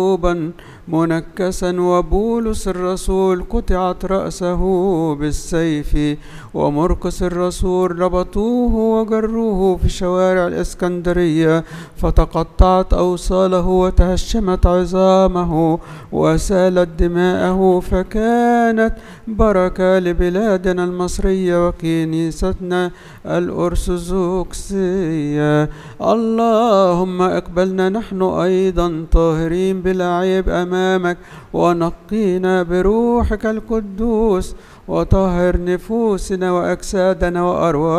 مصلوبا منكسا، وبولس الرسول قطعت رأسه بالسيف، ومرقس الرسول ربطوه وجروه في شوارع الإسكندرية، فتقطعت أوصاله وتهشمت عظامه وسالت دماءه، فكانت بركة لبلادنا المصرية وكنيستنا الأرثوذكسية. اللهم اقبلنا نحن أيضا طاهرين بلا عيب أمامك، ونقينا بروحك القدوس، وطهر نفوسنا وأجسادنا وأرواحنا